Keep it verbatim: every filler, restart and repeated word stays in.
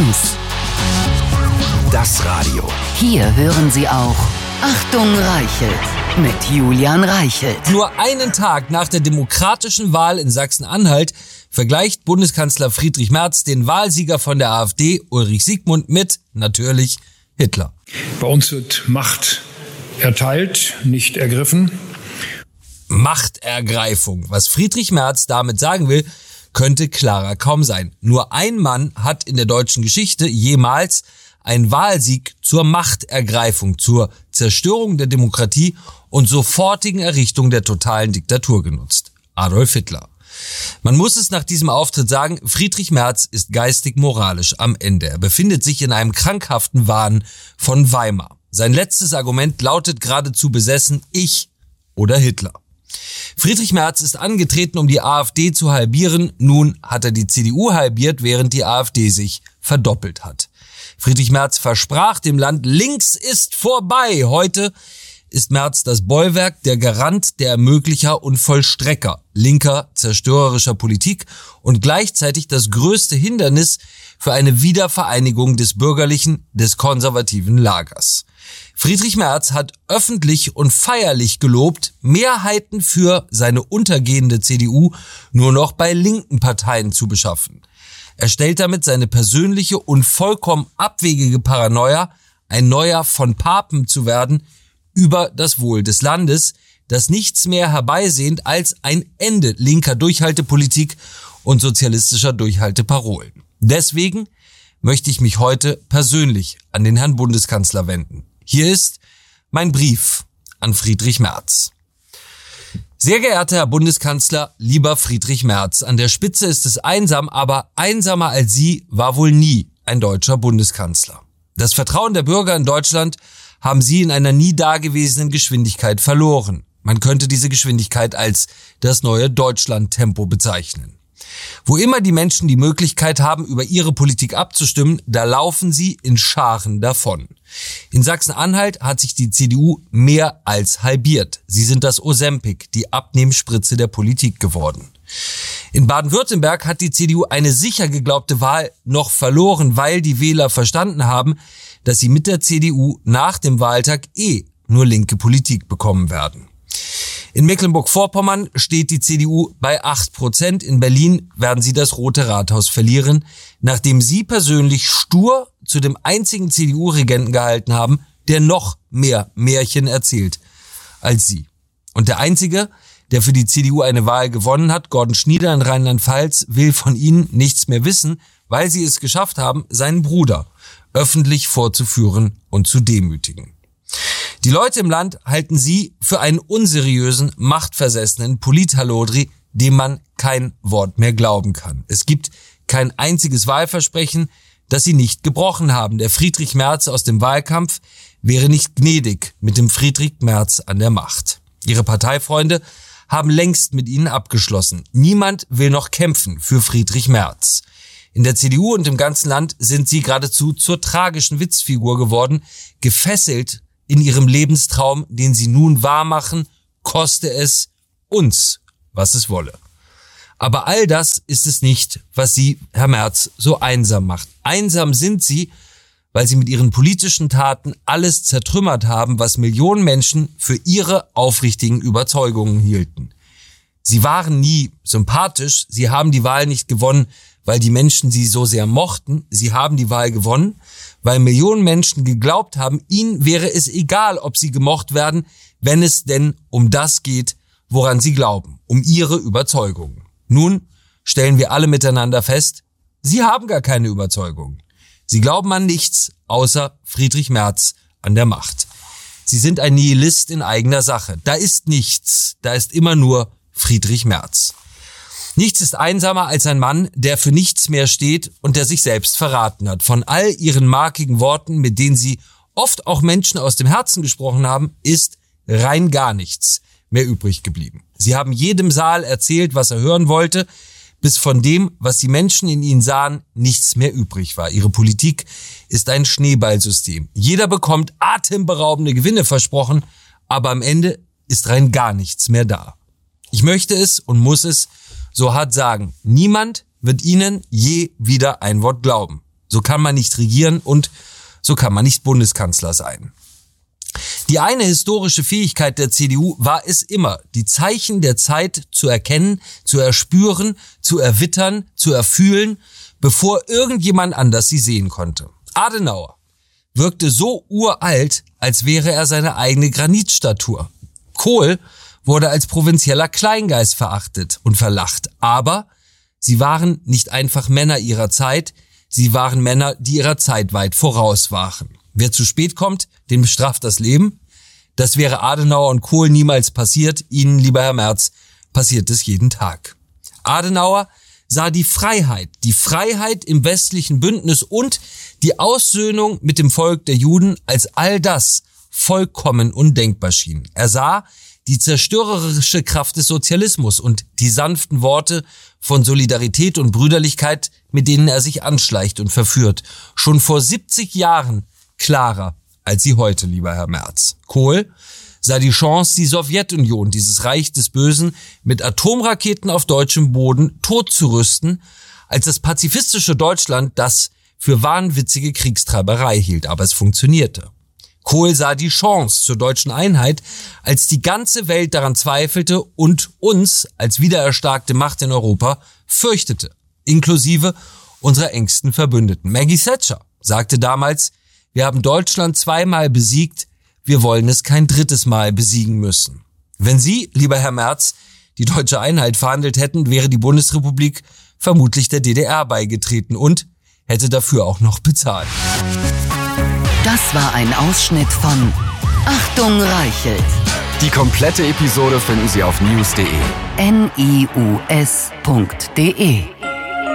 News. Das Radio. Hier hören Sie auch Achtung Reichelt mit Julian Reichelt. Nur einen Tag nach der demokratischen Wahl in Sachsen-Anhalt vergleicht Bundeskanzler Friedrich Merz den Wahlsieger von der AfD, Ulrich Siegmund, mit, natürlich, Hitler. Bei uns wird Macht erteilt, nicht ergriffen. Machtergreifung. Was Friedrich Merz damit sagen will, könnte klarer kaum sein. Nur ein Mann hat in der deutschen Geschichte jemals einen Wahlsieg zur Machtergreifung, zur Zerstörung der Demokratie und sofortigen Errichtung der totalen Diktatur genutzt. Adolf Hitler. Man muss es nach diesem Auftritt sagen, Friedrich Merz ist geistig-moralisch am Ende. Er befindet sich in einem krankhaften Wahn von Weimar. Sein letztes Argument lautet geradezu besessen, ich oder Hitler. Friedrich Merz ist angetreten, um die AfD zu halbieren. Nun hat er die C D U halbiert, während die AfD sich verdoppelt hat. Friedrich Merz versprach dem Land, links ist vorbei. Heute ist Merz das Bollwerk, der Garant, der Ermöglicher und Vollstrecker linker, zerstörerischer Politik und gleichzeitig das größte Hindernis für eine Wiedervereinigung des bürgerlichen, des konservativen Lagers. Friedrich Merz hat öffentlich und feierlich gelobt, Mehrheiten für seine untergehende C D U nur noch bei linken Parteien zu beschaffen. Er stellt damit seine persönliche und vollkommen abwegige Paranoia, ein neuer von Papen zu werden, über das Wohl des Landes, das nichts mehr herbeisehnt als ein Ende linker Durchhaltepolitik und sozialistischer Durchhalteparolen. Deswegen möchte ich mich heute persönlich an den Herrn Bundeskanzler wenden. Hier ist mein Brief an Friedrich Merz. Sehr geehrter Herr Bundeskanzler, lieber Friedrich Merz, an der Spitze ist es einsam, aber einsamer als Sie war wohl nie ein deutscher Bundeskanzler. Das Vertrauen der Bürger in Deutschland haben Sie in einer nie dagewesenen Geschwindigkeit verloren. Man könnte diese Geschwindigkeit als das neue Deutschland-Tempo bezeichnen. Wo immer die Menschen die Möglichkeit haben, über ihre Politik abzustimmen, da laufen sie in Scharen davon. In Sachsen-Anhalt hat sich die C D U mehr als halbiert. Sie sind das Ozempic, die Abnehmspritze der Politik geworden. In Baden-Württemberg hat die C D U eine sicher geglaubte Wahl noch verloren, weil die Wähler verstanden haben, dass sie mit der C D U nach dem Wahltag eh nur linke Politik bekommen werden. In Mecklenburg-Vorpommern steht die C D U bei acht Prozent. In Berlin werden sie das Rote Rathaus verlieren, nachdem sie persönlich stur zu dem einzigen C D U-Regenten gehalten haben, der noch mehr Märchen erzählt als sie. Und der Einzige, der für die C D U eine Wahl gewonnen hat, Gordon Schnieder in Rheinland-Pfalz, will von ihnen nichts mehr wissen, weil sie es geschafft haben, seinen Bruder öffentlich vorzuführen und zu demütigen. Die Leute im Land halten sie für einen unseriösen, machtversessenen Polithalodri, dem man kein Wort mehr glauben kann. Es gibt kein einziges Wahlversprechen, das sie nicht gebrochen haben. Der Friedrich Merz aus dem Wahlkampf wäre nicht gnädig mit dem Friedrich Merz an der Macht. Ihre Parteifreunde haben längst mit ihnen abgeschlossen. Niemand will noch kämpfen für Friedrich Merz. In der C D U und im ganzen Land sind sie geradezu zur tragischen Witzfigur geworden, gefesselt in ihrem Lebenstraum, den sie nun wahrmachen, koste es uns, was es wolle. Aber all das ist es nicht, was sie, Herr Merz, so einsam macht. Einsam sind sie, weil sie mit ihren politischen Taten alles zertrümmert haben, was Millionen Menschen für ihre aufrichtigen Überzeugungen hielten. Sie waren nie sympathisch, sie haben die Wahl nicht gewonnen, weil die Menschen sie so sehr mochten. Sie haben die Wahl gewonnen, weil Millionen Menschen geglaubt haben, ihnen wäre es egal, ob sie gemocht werden, wenn es denn um das geht, woran sie glauben, um ihre Überzeugungen. Nun stellen wir alle miteinander fest, sie haben gar keine Überzeugungen. Sie glauben an nichts, außer Friedrich Merz an der Macht. Sie sind ein Nihilist in eigener Sache. Da ist nichts, da ist immer nur Friedrich Merz. Nichts ist einsamer als ein Mann, der für nichts mehr steht und der sich selbst verraten hat. Von all ihren markigen Worten, mit denen sie oft auch Menschen aus dem Herzen gesprochen haben, ist rein gar nichts mehr übrig geblieben. Sie haben jedem Saal erzählt, was er hören wollte, bis von dem, was die Menschen in ihnen sahen, nichts mehr übrig war. Ihre Politik ist ein Schneeballsystem. Jeder bekommt atemberaubende Gewinne versprochen, aber am Ende ist rein gar nichts mehr da. Ich möchte es und muss es so hart sagen, niemand wird ihnen je wieder ein Wort glauben. So kann man nicht regieren und so kann man nicht Bundeskanzler sein. Die eine historische Fähigkeit der C D U war es immer, die Zeichen der Zeit zu erkennen, zu erspüren, zu erwittern, zu erfühlen, bevor irgendjemand anders sie sehen konnte. Adenauer wirkte so uralt, als wäre er seine eigene Granitstatur. Kohl wurde als provinzieller Kleingeist verachtet und verlacht. Aber sie waren nicht einfach Männer ihrer Zeit, sie waren Männer, die ihrer Zeit weit voraus waren. Wer zu spät kommt, den bestraft das Leben. Das wäre Adenauer und Kohl niemals passiert. Ihnen, lieber Herr Merz, passiert es jeden Tag. Adenauer sah die Freiheit, die Freiheit im westlichen Bündnis und die Aussöhnung mit dem Volk der Juden, als all das vollkommen undenkbar schien. Er sah die zerstörerische Kraft des Sozialismus und die sanften Worte von Solidarität und Brüderlichkeit, mit denen er sich anschleicht und verführt, schon vor siebzig Jahren klarer als sie heute, lieber Herr Merz. Kohl sah die Chance, die Sowjetunion, dieses Reich des Bösen, mit Atomraketen auf deutschem Boden totzurüsten, als das pazifistische Deutschland das für wahnwitzige Kriegstreiberei hielt. Aber es funktionierte. Kohl sah die Chance zur deutschen Einheit, als die ganze Welt daran zweifelte und uns als wiedererstarkte Macht in Europa fürchtete, inklusive unserer engsten Verbündeten. Maggie Thatcher sagte damals: Wir haben Deutschland zweimal besiegt, wir wollen es kein drittes Mal besiegen müssen. Wenn Sie, lieber Herr Merz, die deutsche Einheit verhandelt hätten, wäre die Bundesrepublik vermutlich der D D R beigetreten und hätte dafür auch noch bezahlt. Das war ein Ausschnitt von Achtung Reichelt. Die komplette Episode finden Sie auf news punkt de. N I U S punkt de